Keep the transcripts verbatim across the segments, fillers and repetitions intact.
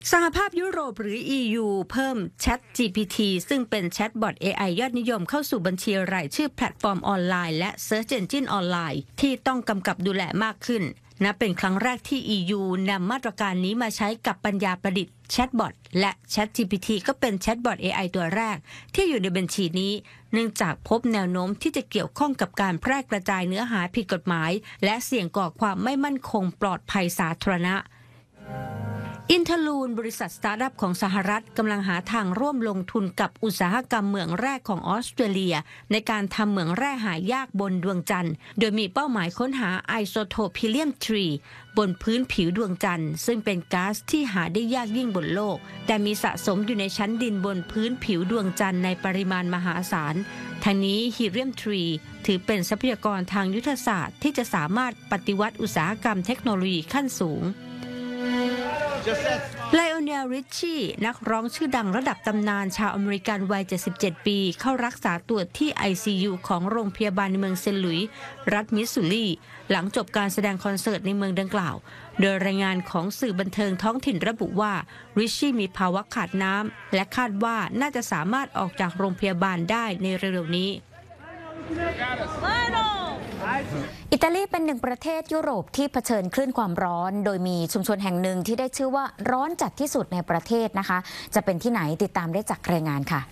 สหภาพยุโรปหรือ อี ยู เพิ่ม ChatGPT ซึ่งเป็นแชทบอท เอ ไอ ยอดนิยมเข้าสู่บัญชีรายชื่อแพลตฟอร์มออนไลน์และ Search Engine ออนไลน์ที่ต้องกำกับดูแลมากขึ้นนับเป็นครั้งแรกที่ อี ยู นำมาตรการนี้มาใช้กับปัญญาประดิษฐ์แชทบอทและ ChatGPT ก็เป็นแชทบอท เอ ไอ ตัวแรกที่อยู่ในบัญชีนี้เนื่องจากพบแนวโน้มที่จะเกี่ยวข้องกับการแพร่กระจายเนื้อหาผิดกฎหมายและเสี่ยงก่อความไม่มั่นคงปลอดภัยสาธารณะอินทลูนบริษัทสตาร์ทอัพของสหรัฐกำลังหาทางร่วมลงทุนกับอุตสาหกรรมเหมืองแร่ของออสเตรเลียในการทำเหมืองแร่หายากบนดวงจันทร์โดยมีเป้าหมายค้นหาไอโซโทปฮีเลียมสามบนพื้นผิวดวงจันทร์ซึ่งเป็นก๊าซที่หาได้ยากยิ่งบนโลกแต่มีสะสมอยู่ในชั้นดินบนพื้นผิวดวงจันทร์ในปริมาณมหาศาลทั้งนี้ฮีเลียมสามถือเป็นทรัพยากรทางยุทธศาสตร์ที่จะสามารถปฏิวัติอุตสาหกรรมเทคโนโลยีขั้นสูงไลโอเนล ริชชี่นักร้องชื่อดังระดับตำนานชาวอเมริกันวัยเจ็ดสิบเจ็ดปีเข้ารักษาตัวที่ ไอ ซี ยู ของโรงพยาบาลในเมืองเซนต์หลุยส์รัฐมิสซูรีหลังจบการแสดงคอนเสิร์ตในเมืองดังกล่าวโดยรายงานของสื่อบันเทิงท้องถิ่นระบุว่าริชชี่มีภาวะขาดน้ำและคาดว่าน่าจะสามารถออกจากโรงพยาบาลได้ในเร็วๆนี้อิตาลีเป็นหนึ่งประเทศยุโรปที่เผชิญคลื่นความร้อนโดยมีชุมชนแห่งหนึ่งที่ได้ชื่อว่าร้อนจัดที่สุดในประเทศนะคะจะเป็นที่ไหนติดตามได้จากรายงานค่ะ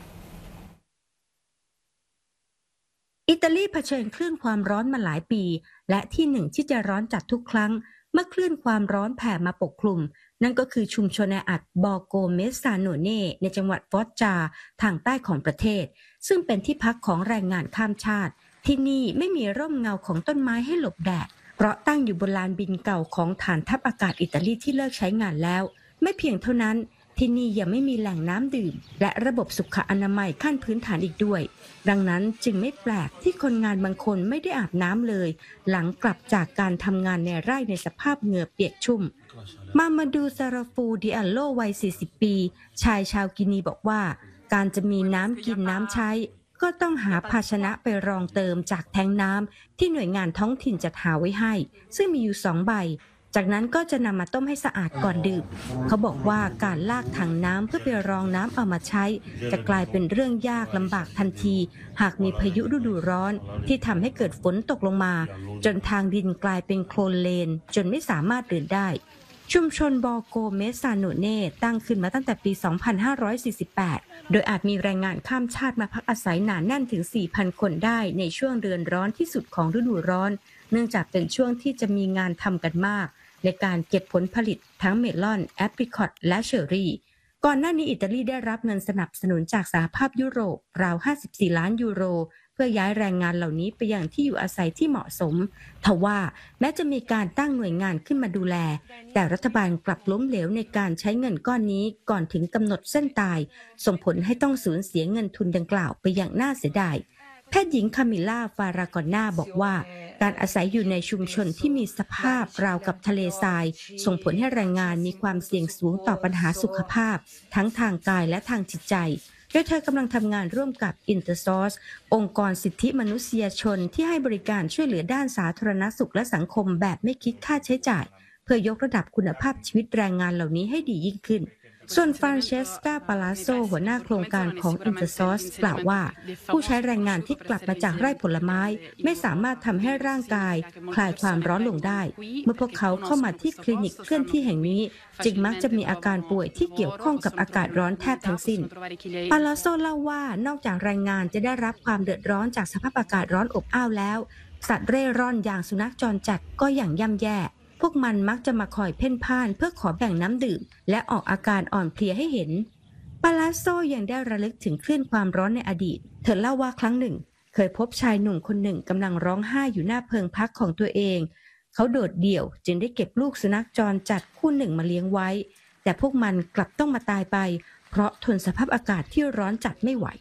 อิตาลีเผชิญคลื่นความร้อนมาหลายปีและที่หนึ่งที่จะร้อนจัดทุกครั้งเมื่อคลื่นความร้อนแผ่มาปกคลุมนั่นก็คือชุมชนแออัดบอโกเมซาโนเน่ในจังหวัดฟอสจาทางใต้ของประเทศซึ่งเป็นที่พักของแรงงานข้ามชาติที่นี่ไม่มีร่มเงาของต้นไม้ให้หลบแดดเพราะตั้งอยู่บนลานบินเก่าของฐานทัพอากาศอิตาลีที่เลิกใช้งานแล้วไม่เพียงเท่านั้นที่นี่ยังไม่มีแหล่งน้ำดื่มและระบบสุขอนามัยขั้นพื้นฐานอีกด้วยดังนั้นจึงไม่แปลกที่คนงานบางคนไม่ได้อาบน้ำเลยหลังกลับจากการทำงานในไร่ในสภาพเหงื่อเปียกชุ่มมามาดูซาราฟูดิอัลโลวัยสี่สิบปีชายชาวกินีบอกว่าการจะมีน้ำกินน้ำใช้ก็ต้องหาภาชนะไปรองเติมจากแทงน้ำที่หน่วยงานท้องถิ่นจัดหาไว้ให้ซึ่งมีอยู่สองใบจากนั้นก็จะนำมาต้มให้สะอาดก่อนดื่มเขาบอกว่าการลากถังน้ำเพื่อไปรองน้ำเอามาใช้จะกลายเป็นเรื่องยากลำบากทันทีหากมีพายุฤดูร้อนที่ทำให้เกิดฝนตกลงมาจนทางดินกลายเป็นโคลนเลนจนไม่สามารถเดินได้ชุมชนบอโกเมซาโนเน่ตั้งขึ้นมาตั้งแต่ปี สองพันห้าร้อยสี่สิบแปด โดยอาจมีแรงงานข้ามชาติมาพักอาศัยหนาแน่นถึง สี่พัน คนได้ในช่วงเดือนร้อนที่สุดของฤดูร้อนเนื่องจากเป็นช่วงที่จะมีงานทำกันมากในการเก็บผลผลิตทั้งเมลอนแอปริคอตและเชอร์รี่ก่อนหน้านี้อิตาลีได้รับเงินสนับสนุนจากสหภาพยุโรปราวห้าสิบสี่ล้านยูโรเพื่อย้ายแรงงานเหล่านี้ไปยังที่อยู่อาศัยที่เหมาะสมทว่าแม้จะมีการตั้งหน่วยงานขึ้นมาดูแลแต่รัฐบาลกลับล้มเหลวในการใช้เงินก้อนนี้ก่อนถึงกำหนดเส้นตายส่งผลให้ต้องสูญเสียเงินทุนดังกล่าวไปอย่างน่าเสียดายแพทย์หญิงคามิล่าฟารากอนนาบอกว่าการอาศัยอยู่ในชุมชนที่มีสภาพราวกับทะเลทรายส่งผลให้แรงงานมีความเสี่ยงสูงต่อปัญหาสุขภาพทั้งทางกายและทางจิตใจโดยเธอกำลังทำงานร่วมกับ Intersource องค์กรสิทธิมนุษยชนที่ให้บริการช่วยเหลือด้านสาธารณสุขและสังคมแบบไม่คิดค่าใช้จ่ายเพื่อยกระดับคุณภาพชีวิตแรงงานเหล่านี้ให้ดียิ่งขึ้นส่วนฟรานเชสกา ปาลาโซหัวหน้าโครงการของ Intersource กล่าวว่าผู้ใช้แรงงานที่กลับมาจากไร่ผลไม้ไม่สามารถทำให้ร่างกายคลายความร้อนลงได้เมื่อพวกเขาเข้ามาที่คลินิกเคลื่อนที่แห่งนี้จึงมักจะมีอาการป่วยที่เกี่ยวข้องกับอากาศร้อนแทบทั้งสิ้นปาลาโซเล่าว่านอกจากแรงงานจะได้รับความเดือดร้อนจากสภาพอากาศร้อนอบอ้าวแล้วสัตว์เร่ร่อนอย่างสุนัขจรจัดก็อย่างย่ำแย่พวกมันมักจะมาคอยเพ่นพ่านเพื่อขอแบ่งน้ำดื่มและออกอาการอ่อนเพลียให้เห็นปาลาโซยังได้ระลึกถึงคลื่นความร้อนในอดีตเธอเล่าว่าครั้งหนึ่งเคยพบชายหนุ่มคนหนึ่งกำลังร้องไห้อยู่หน้าเพิงพักของตัวเองเขาโดดเดี่ยวจึงได้เก็บลูกสุนัขจรจัดคู่หนึ่งมาเลี้ยงไว้แต่พวกมันกลับต้องมาตายไปเพราะทนสภาพอากาศที่ร้อนจัดไม่ไหว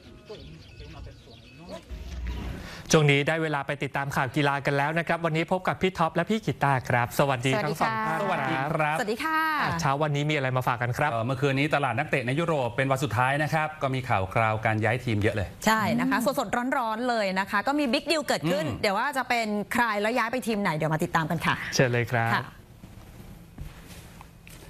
ช่วงนี้ได้เวลาไปติดตามข่าวกีฬากันแล้วนะครับวันนี้พบกับพี่ท็อปและพี่กิตาครับสวัสดีทั้งสองท่านสวัสดีครับสวัสดีค่ะเช้าวันนี้มีอะไรมาฝากกันครับเมื่อคืนนี้ตลาดนักเตะในยุโรปเป็นวันสุดท้ายนะครับก็มีข่าวคราวการย้ายทีมเยอะเลยใช่นะคะสดๆร้อนๆเลยนะคะก็มีบิ๊กดีลเกิดขึ้นเดี๋ยวว่าจะเป็นใครแล้วย้ายไปทีมไหนเดี๋ยวมาติดตามกันค่ะเชิญเลยครับ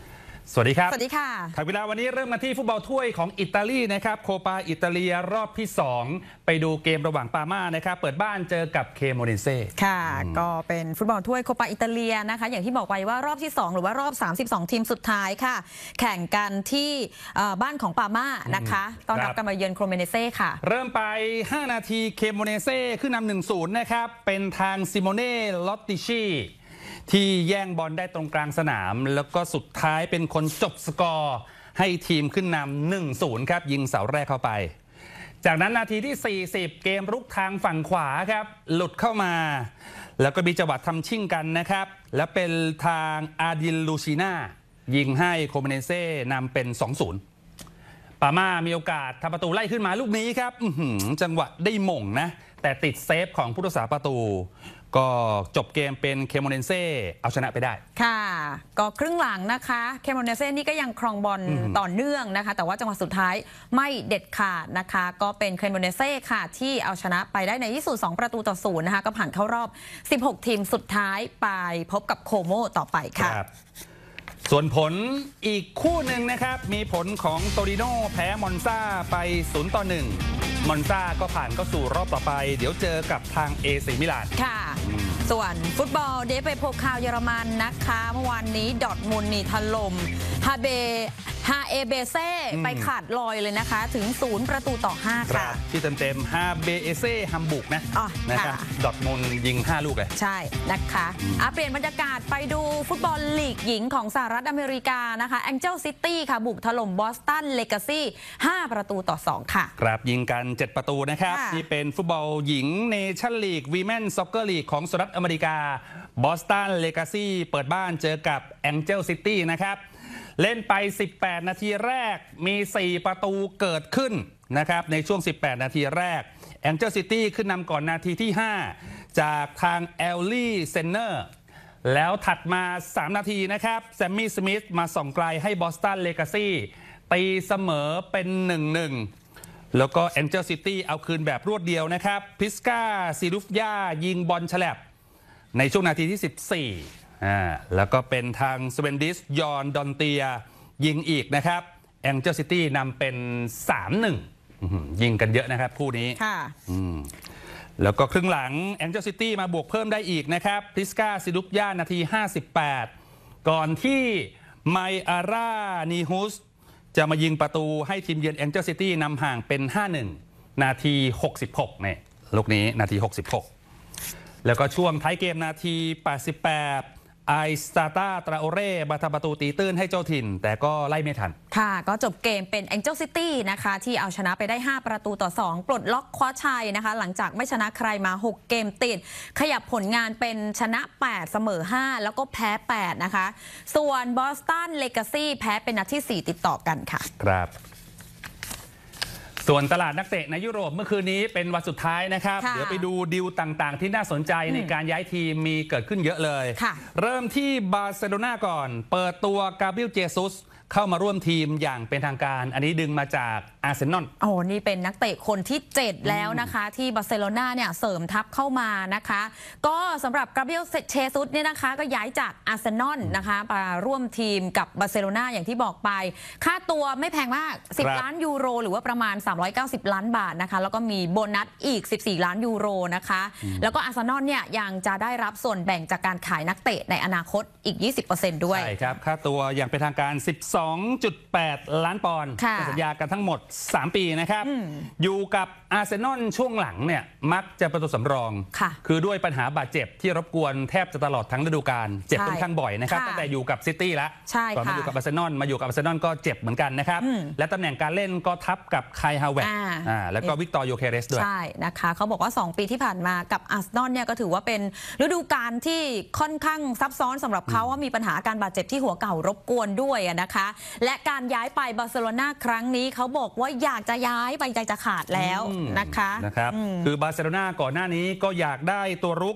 สวัสดีครับสวัสดีค่ะข่าวกีฬาวันนี้เริ่มมาที่ฟุตบอลถ้วยของอิตาลีนะครับโคปาอิตาเลียรอบที่สองไปดูเกมระหว่างปาม่านะครับเปิดบ้านเจอกับเคโมเนเซ่ค่ะก็เป็นฟุตบอลถ้วยโคปาอิตาเลียนะคะอย่างที่บอกไปว่ารอบที่สองหรือว่ารอบสามสิบสองทีมสุดท้ายค่ะแข่งกันที่บ้านของปาม่านะคะต้อนรับกันมาเยือนโครเมเนเซ่ค่ะเริ่มไปห้านาทีเคโมเนเซ่ขึ้นนำ หนึ่งศูนย์ นะครับเป็นทางซิโมเน่ลอตติชีที่แย่งบอลได้ตรงกลางสนามแล้วก็สุดท้ายเป็นคนจบสกอร์ให้ทีมขึ้นนำ หนึ่งศูนย์ ครับยิงเสาแรกเข้าไปจากนั้นนาทีที่สี่สิบเกมรุกทางฝั่งขวาครับหลุดเข้ามาแล้วก็มีจังหวะทำชิ่งกันนะครับและเป็นทางอาดิลลูชิน่ายิงให้โคเมเนเซ่นำเป็น สองศูนย์ ปาม่ามีโอกาสทำประตูไล่ขึ้นมาลูกนี้ครับจังหวะได้หม่งนะแต่ติดเซฟของผู้รักษาประตูก็จบเกมเป็นเคโมเนเซ่เอาชนะไปได้ค่ะก็ครึ่งหลังนะคะเคโมเนเซ่นี่ก็ยังครองบอลต่อเนื่องนะคะแต่ว่าจังหวะสุดท้ายไม่เด็ดขาดนะคะก็เป็นเคโมเนเซ่ค่ะที่เอาชนะไปได้ในที่สุดสองประตูต่อศูนย์นะคะก็ผ่านเข้ารอบสิบหกทีมสุดท้ายไปพบกับโคโมต่อไปค่ะส่วนผลอีกคู่หนึ่งนะครับมีผลของโตริโน่แพ้มอนซาไปศูนย์ต่อหนึ่งมอนซาก็ผ่านเข้าสู่รอบต่อไปเดี๋ยวเจอกับทางเอซีมิลานค่ะส่วนฟุตบอลเดฟไปโพคาวเยอรมันนะคะเมื่อวานนี้ดอร์ทมุนด์นี่ถล่มฮาเบฮาเอเบเซ่ไปขาดลอยเลยนะคะถึงศูนย์ประตูต่อห้าค่ะที่เต็มๆฮาเบเซ่ฮัมบุกนะนะครับดอร์ทมุนด์ยิงห้าลูกเลยใช่นะคะอ่ะเปลี่ยนบรรยากาศไปดูฟุตบอลลีกหญิงของสหรัฐอเมริกานะคะแองเจิลซิตี้ค่ะบุกถล่มบอสตันเลกาซี่ห้าประตูต่อสองค่ะครับยิงกันเจ็ดประตูนะครับนี่เป็นฟุตบอลหญิงเนชั่นลีกวีแมนซ็อกเกอร์ลีกของสหรัฐอเมริกาบอสตันเลกาซี่เปิดบ้านเจอกับแองเจิลซิตี้นะครับเล่นไปสิบแปดนาทีแรกมีสี่ประตูเกิดขึ้นนะครับในช่วงสิบแปดนาทีแรกแองเจิลซิตี้ขึ้นนำก่อนนาทีที่ห้าจากทางแอลลี่เซนเนอร์แล้วถัดมาสามนาทีนะครับแซมมี่สมิธมาส่องไกลให้บอสตันเลกาซี่ตีเสมอเป็น หนึ่งหนึ่ง แล้วก็แองเจิลซิตี้เอาคืนแบบรวดเดียวนะครับพิสกาซิรุฟยายิงบอลฉลับในช่วงนาทีที่สิบสี่อ่าแล้วก็เป็นทางสเวนดิสยอนดอนเตียยิงอีกนะครับแองเจิลซิตี้นำเป็น สามหนึ่ง ยิงกันเยอะนะครับคู่นี้ค่ะแล้วก็ครึ่งหลังแองเจิลซิตี้มาบวกเพิ่มได้อีกนะครับพิสกาซิรุฟยานาทีห้าสิบแปดก่อนที่ไมอาร่านีฮุสจะมายิงประตูให้ทีมเยือนแองเจิลซิตี้นำห่างเป็น ห้าหนึ่ง นาทีหกสิบหกเนี่ยลูกนี้นาทีหกสิบหกแล้วก็ช่วงท้ายเกมนาทีแปดสิบแปดไอสตาตาตราโอเร่มาทำประตูตีตื้นให้เจ้าถิ่นแต่ก็ไล่ไม่ทันค่ะก็จบเกมเป็น Angel City นะคะที่เอาชนะไปได้ห้าประตูต่อสองปลดล็อกคว้าชัยนะคะหลังจากไม่ชนะใครมาหกเกมติดขยับผลงานเป็นชนะแปดเสมอห้าแล้วก็แพ้แปดนะคะส่วนบอสตันเลกาซี่แพ้เป็นนัดที่สี่ติดต่อกันค่ะครับส่วนตลาดนักเตะในยุโรปเมื่อคืนนี้เป็นวันสุดท้ายนะครับเดี๋ยวไปดูดีลต่างๆที่น่าสนใจในการย้ายทีมมีเกิดขึ้นเยอะเลยเริ่มที่บาร์เซโลนาก่อนเปิดตัวกาเบรียลเจซุสเข้ามาร่วมทีมอย่างเป็นทางการอันนี้ดึงมาจากอาร์เซนอลโอ้นี่เป็นนักเตะคนที่เจ็ดแล้วนะคะที่บาร์เซโลนาเนี่ยเสริมทัพเข้ามานะคะก็สำหรับกาเบรียลเจซุสเนี่ยนะคะก็ย้ายจากอาร์เซนอลนะคะมาร่วมทีมกับบาร์เซโลนาอย่างที่บอกไปค่าตัวไม่แพงมากสิบล้านยูโรหรือว่าประมาณสามร้อยเก้าสิบล้านบาทนะคะแล้วก็มีโบนัสอีกสิบสี่ล้านยูโรนะคะแล้วก็อาร์เซนอลเนี่ยยังจะได้รับส่วนแบ่งจากการขายนักเตะในอนาคตอีก ยี่สิบเปอร์เซ็นต์ ด้วยใช่ครับค่าตัวอย่างเป็นทางการสิบสองจุดแปด ล้านปอนด์สัญญากันทั้งหมดสามปีนะครับอยู่กับอาร์เซนอลช่วงหลังเนี่ยมักจะประตูสำรองคือด้วยปัญหาบาดเจ็บที่รบกวนแทบจะตลอดทั้งฤดูกาลเจ็บค่อนข้างบ่อยนะครับตั้งแต่อยู่กับซิตี้แล้วก่อนมาอยู่กับอาร์เซนอลมาอยู่กับอาร์เซนอลก็เจ็บเหมือนกันนะครับและตำแหน่งการเล่นก็ทับกับไคลฮาวเวิร์ดแล้วก็วิกตอร์โยเคเรสด้วยใช่นะคะเขาบอกว่าสองปีที่ผ่านมากับอาร์เซนอลเนี่ยก็ถือว่าเป็นฤดูกาลที่ค่อนข้างซับซ้อนสำหรับเขาว่ามีปัญหาการบาดเจ็บที่หัวเก่ารบกวนด้วยนะคะและการย้ายไปบาร์เซโลนาครั้งนี้เขาบอกว่าอยากจะย้ายไปใจจะขาดแล้วนะคะนะครับคือบาร์เซโลนาก่อนหน้านี้ก็อยากได้ตัวรุก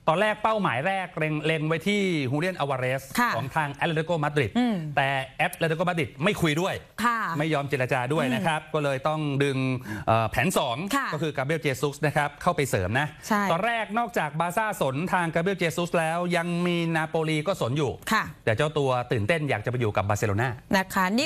ตอนแรกเป้าหมายแรกเล็งเล็งไว้ที่ฮูเลียนอวาเรสค่ะของทางแอตเลติโกมาดริดอืมแต่แอตเลติโกมาดริดไม่คุยด้วยค่ะไม่ยอมเจรจาด้วยนะครับ ก็เลยต้องดึงเอ่อแผน สองค่ะก็คือกาเบรียลเจซุสนะครับเข้าไปเสริมนะใช่ตอนแรกนอกจากบาร์ซ่าสนทางกาเบรียลเจซุสแล้วยังมีนาโปลีก็สนอยู่ค่ะแต่เจ้าตัวตื่นเต้นอยากจะไปอยู่กับบาร์เซโลนานะคะนี่